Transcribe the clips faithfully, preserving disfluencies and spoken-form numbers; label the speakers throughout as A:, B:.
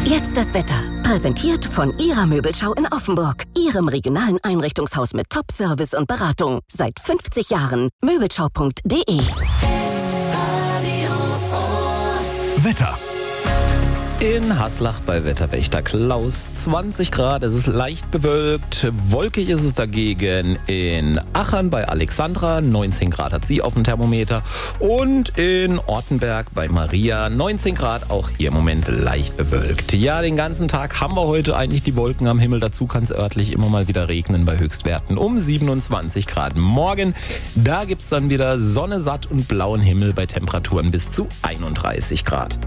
A: Jetzt das Wetter. Präsentiert von Ihrer Möbelschau in Offenburg. Ihrem regionalen Einrichtungshaus mit Top-Service und Beratung. Seit fünfzig Jahren. Möbelschau punkt de.
B: Wetter.
C: In Haslach bei Wetterwächter Klaus zwanzig Grad, es ist leicht bewölkt, wolkig ist es dagegen in Achern bei Alexandra, neunzehn Grad hat sie auf dem Thermometer und in Ortenberg bei Maria neunzehn Grad, auch hier im Moment leicht bewölkt. Ja, den ganzen Tag haben wir heute eigentlich die Wolken am Himmel, dazu kann es örtlich immer mal wieder regnen bei Höchstwerten um siebenundzwanzig Grad. Morgen, da gibt es dann wieder Sonne satt und blauen Himmel bei Temperaturen bis zu einunddreißig Grad.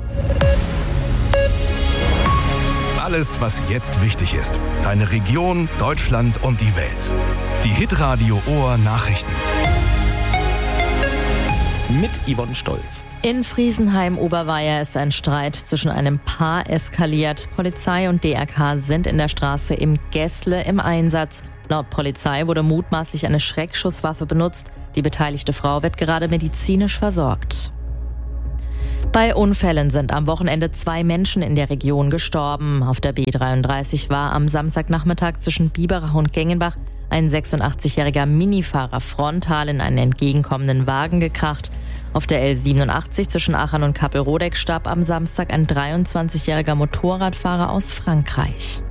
B: Alles, was jetzt wichtig ist. Deine Region, Deutschland und die Welt. Die Hitradio Ohr Nachrichten.
C: Mit Yvonne Stolz.
D: In Friesenheim-Oberweier ist ein Streit zwischen einem Paar eskaliert. Polizei und D R K sind in der Straße im Gässle im Einsatz. Laut Polizei wurde mutmaßlich eine Schreckschusswaffe benutzt. Die beteiligte Frau wird gerade medizinisch versorgt. Bei Unfällen sind am Wochenende zwei Menschen in der Region gestorben. Auf der B dreiunddreißig war am Samstagnachmittag zwischen Biberach und Gengenbach ein sechsundachtzigjähriger Minifahrer frontal in einen entgegenkommenden Wagen gekracht. Auf der L siebenundachtzig zwischen Achern und Kappelrodeck starb am Samstag ein dreiundzwanzigjähriger Motorradfahrer aus Frankreich.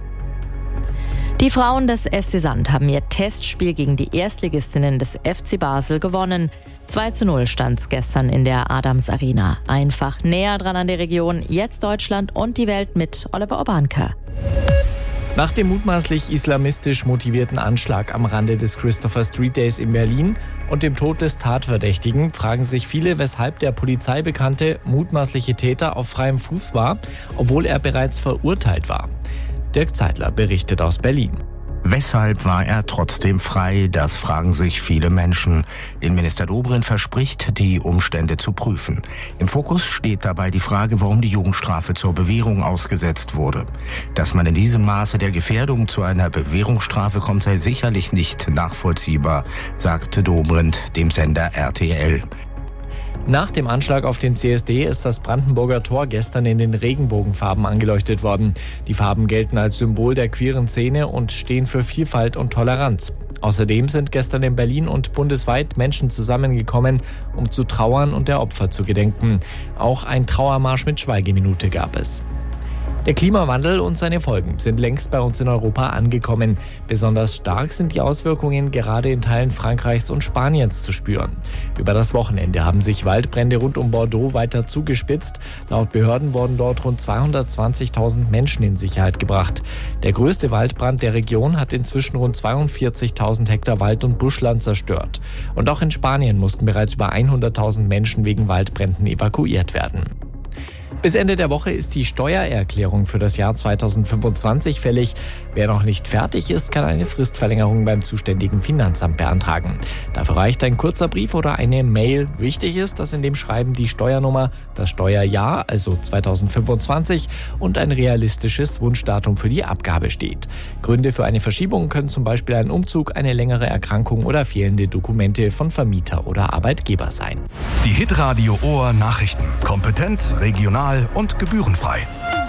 D: Die Frauen des S C Sand haben ihr Testspiel gegen die Erstligistinnen des F C Basel gewonnen. zwei zu null stand's gestern in der Adams Arena. Einfach näher dran an der Region, jetzt Deutschland und die Welt mit Oliver Obanke.
E: Nach dem mutmaßlich islamistisch motivierten Anschlag am Rande des Christopher Street Days in Berlin und dem Tod des Tatverdächtigen fragen sich viele, weshalb der Polizei bekannte mutmaßliche Täter auf freiem Fuß war, obwohl er bereits verurteilt war. Dirk Zeitler berichtet aus Berlin.
F: Weshalb war er trotzdem frei? Das fragen sich viele Menschen. Innenminister Dobrindt verspricht, die Umstände zu prüfen. Im Fokus steht dabei die Frage, warum die Jugendstrafe zur Bewährung ausgesetzt wurde. Dass man in diesem Maße der Gefährdung zu einer Bewährungsstrafe kommt, sei sicherlich nicht nachvollziehbar, sagte Dobrindt dem Sender R T L.
E: Nach dem Anschlag auf den C S D ist das Brandenburger Tor gestern in den Regenbogenfarben angeleuchtet worden. Die Farben gelten als Symbol der queeren Szene und stehen für Vielfalt und Toleranz. Außerdem sind gestern in Berlin und bundesweit Menschen zusammengekommen, um zu trauern und der Opfer zu gedenken. Auch ein Trauermarsch mit Schweigeminute gab es. Der Klimawandel und seine Folgen sind längst bei uns in Europa angekommen. Besonders stark sind die Auswirkungen gerade in Teilen Frankreichs und Spaniens zu spüren. Über das Wochenende haben sich Waldbrände rund um Bordeaux weiter zugespitzt. Laut Behörden wurden dort rund zweihundertzwanzigtausend Menschen in Sicherheit gebracht. Der größte Waldbrand der Region hat inzwischen rund zweiundvierzigtausend Hektar Wald- und Buschland zerstört. Und auch in Spanien mussten bereits über hunderttausend Menschen wegen Waldbränden evakuiert werden. Bis Ende der Woche ist die Steuererklärung für das Jahr zweitausendfünfundzwanzig fällig. Wer noch nicht fertig ist, kann eine Fristverlängerung beim zuständigen Finanzamt beantragen. Dafür reicht ein kurzer Brief oder eine Mail. Wichtig ist, dass in dem Schreiben die Steuernummer, das Steuerjahr, also zweitausendfünfundzwanzig, und ein realistisches Wunschdatum für die Abgabe steht. Gründe für eine Verschiebung können zum Beispiel ein Umzug, eine längere Erkrankung oder fehlende Dokumente von Vermieter oder Arbeitgeber sein.
B: Die Hitradio Ohr Nachrichten. Kompetent, regional und gebührenfrei.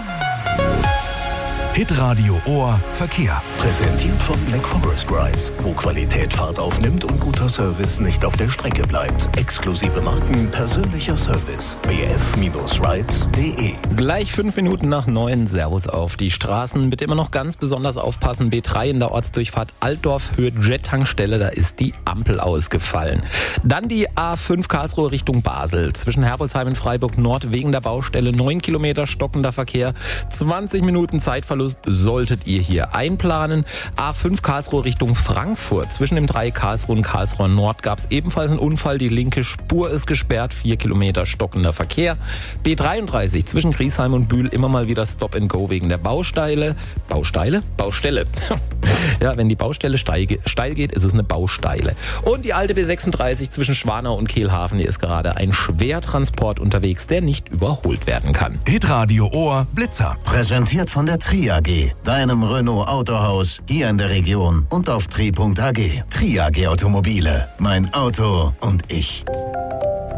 B: Hitradio Ohr Verkehr.
G: Präsentiert von Black Forest Rides, wo Qualität Fahrt aufnimmt und guter Service nicht auf der Strecke bleibt. Exklusive Marken, persönlicher Service. b f rides punkt de.
C: Gleich fünf Minuten nach neun. Servus auf die Straßen. Bitte immer noch ganz besonders aufpassen. B drei in der Ortsdurchfahrt Altdorf, Höhe Jet-Tankstelle, da ist die Ampel ausgefallen. Dann die A fünf Karlsruhe Richtung Basel. Zwischen Herbolzheim und Freiburg Nord wegen der Baustelle neun Kilometer stockender Verkehr. zwanzig Minuten Zeitverlust solltet ihr hier einplanen. A fünf Karlsruhe Richtung Frankfurt. Zwischen dem Dreieck Karlsruhe und Karlsruhe Nord gab es ebenfalls einen Unfall. Die linke Spur ist gesperrt. vier Kilometer stockender Verkehr. B dreiunddreißig zwischen Griesheim und Bühl immer mal wieder Stop and Go wegen der Bausteile. Bausteile? Baustelle. Ja, wenn die Baustelle steil geht, ist es eine Bausteile. Und die alte B sechsunddreißig zwischen Schwanau und Kehlhafen. Hier ist gerade ein Schwertransport unterwegs, der nicht überholt werden kann.
B: Hitradio Ohr Blitzer.
G: Präsentiert von der Tri A G, deinem Renault Autohaus hier in der Region und auf tri punkt a g. Tri A G Automobile, mein Auto und ich.
C: A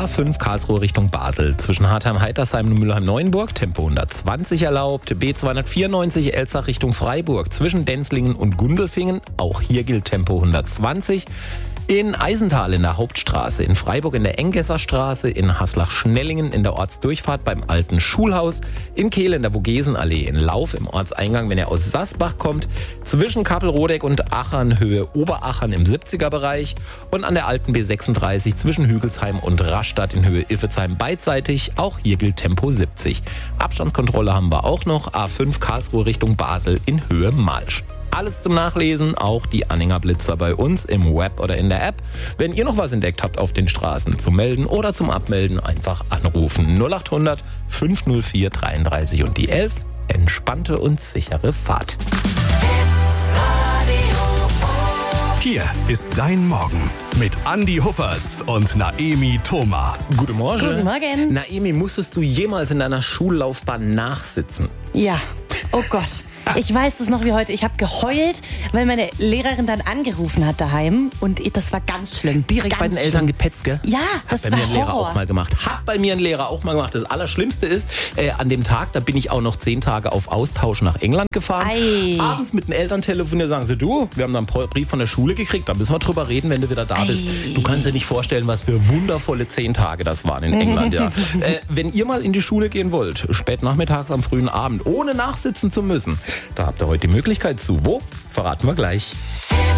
C: A fünf Karlsruhe Richtung Basel. Zwischen Hartheim-Heitersheim und Mülheim-Neuenburg Tempo hundertzwanzig erlaubt. B zweihundertvierundneunzig Elzach Richtung Freiburg. Zwischen Denzlingen und Gundelfingen. Auch hier gilt Tempo hundertzwanzig. In Eisental in der Hauptstraße, in Freiburg in der Engesser Straße, in Haslach-Schnellingen in der Ortsdurchfahrt beim alten Schulhaus, in Kehl in der Vogesenallee, in Lauf im Ortseingang, wenn ihr aus Sassbach kommt, zwischen Kappelrodeck und Achern Höhe Oberachern im siebziger-Bereich und an der alten B sechsunddreißig zwischen Hügelsheim und Rastatt in Höhe Iffezheim beidseitig. Auch hier gilt Tempo siebzig. Abstandskontrolle haben wir auch noch, A fünf Karlsruhe Richtung Basel in Höhe Malsch. Alles zum Nachlesen, auch die Anhängerblitzer bei uns im Web oder in der App. Wenn ihr noch was entdeckt habt auf den Straßen, zum Melden oder zum Abmelden, einfach anrufen. null acht hundert fünf null vier dreiunddreißig und die elf. Entspannte und sichere Fahrt.
B: Hier ist dein Morgen mit Andi Huppertz und Naemi Thoma.
C: Guten Morgen.
H: Guten Morgen.
C: Naemi, musstest du jemals in deiner Schullaufbahn nachsitzen?
H: Ja, oh Gott. Ich weiß das noch wie heute. Ich habe geheult, weil meine Lehrerin dann angerufen hat daheim. Und ich, das war ganz schlimm.
C: Direkt
H: ganz
C: bei den
H: schlimm.
C: Eltern gepetzt, gell?
H: Ja,
C: Hat
H: das
C: bei
H: war
C: mir ein Lehrer
H: Horror.
C: auch mal gemacht. Hat bei mir ein Lehrer auch mal gemacht. Das Allerschlimmste ist, äh, an dem Tag, da bin ich auch noch zehn Tage auf Austausch nach England gefahren.
H: Ei.
C: Abends mit den Eltern telefonieren, sagen sie, du, wir haben da einen Brief von der Schule gekriegt, da müssen wir drüber reden, wenn du wieder da
H: Ei.
C: bist. Du kannst dir nicht vorstellen, was für wundervolle zehn Tage das waren in England. Ja. äh, wenn ihr mal in die Schule gehen wollt, spät nachmittags am frühen Abend, ohne nachsitzen zu müssen, da habt ihr heute die Möglichkeit zu. Wo? Verraten wir gleich.